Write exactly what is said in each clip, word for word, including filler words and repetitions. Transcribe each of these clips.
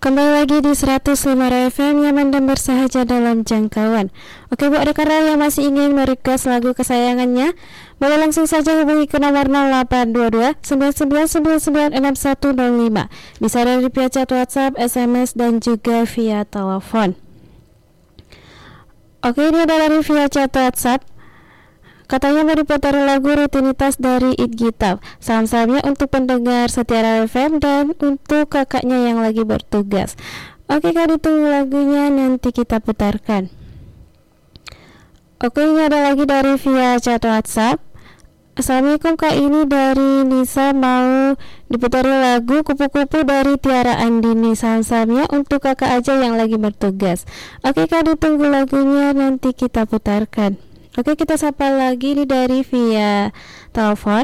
Kembali lagi di seratus lima F M Nyaman dan bersahaja dalam jangkauan. Oke buat rekan yang masih ingin merequest lagu kesayangannya, boleh langsung saja hubungi ke nomor nol delapan dua dua sembilan sembilan sembilan sembilan enam satu nol lima. Bisa dari via chat WhatsApp, S M S dan juga via telepon. Oke, ini adalah dari via chat WhatsApp. Katanya mau diputar lagu rutinitas dari It Gitab. Salam-salamnya untuk pendengar Setia F M dan untuk kakaknya yang lagi bertugas. Oke Kak, ditunggu lagunya, nanti kita putarkan. Oke, ini ada lagi dari via chat WhatsApp. Assalamualaikum Kak, ini dari Nisa, mau diputar lagu Kupu-Kupu dari Tiara Andini. Salam-salamnya untuk kakak aja yang lagi bertugas. Oke Kak, ditunggu lagunya, nanti kita putarkan. Oke, kita sapa lagi nih dari via telepon.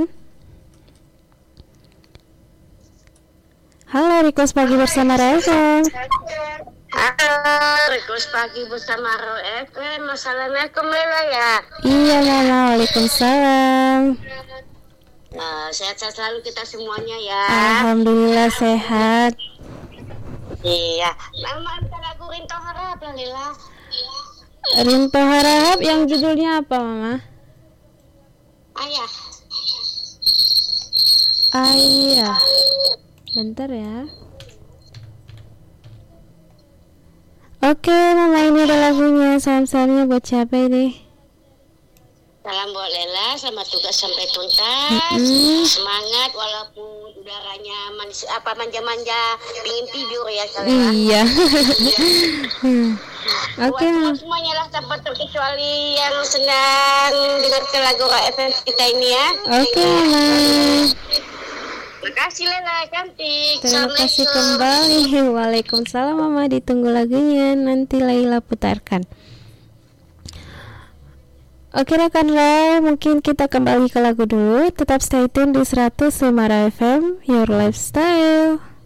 Halo, request pagi bersama Reza. Halo, request pagi bersama Ro F M. Assalamualaikum Lela ya. Iya Mama, waalaikumsalam. Nah, sehat-sehat selalu kita semuanya ya. Alhamdulillah sehat. Iya. Mama minta lagu Rinto Harap lah Lela. Rinto Harap yang judulnya apa Mama? Ayah. Ayah. Bentar ya. Oke Mama, ini ada lagunya. Salam-salamnya buat siapa ini? Salam buat Lela, selamat tugas sampai tuntas. Mm-hmm. Semangat walaupun udaranya manis, apa manja-manja, pingin tidur ya Lela. Iya. Oke. Oke. Buat semuanya lah tanpa terkecuali yang sedang dengar lagu Ro F M kita ini ya. Oke Mama. Terima kasih Lela, cantik. Terima kasih kembali. Waalaikumsalam Mama, ditunggu lagunya, nanti Laila putarkan. Oke rekan-rekan, mungkin kita kembali ke lagu dulu. Tetap stay tune di seratus lima F M, Your Lifestyle.